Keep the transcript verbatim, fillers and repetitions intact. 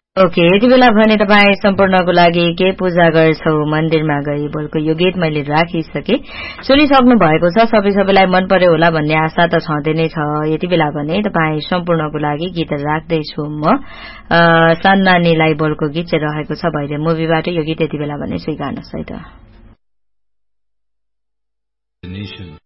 okay यति बेला भने तपाईँ सम्पूर्णको लागि के पूजा गर्छौ मन्दिरमा गई बोलको यो गीत मैले राखिसके सुनिसक्नु भएको छ सबै सबैलाई मन पर्यो होला भन्ने आशा त छँदै नै छ यति बेला भने तपाईँ सम्पूर्णको लागि गीत राख्दैछु म सन्नानीलाई बोलको गीत चाहिँ रहेको छ भैले मुभीबाट यो गीत यति बेला भने स्वीकार्नुहोस् है त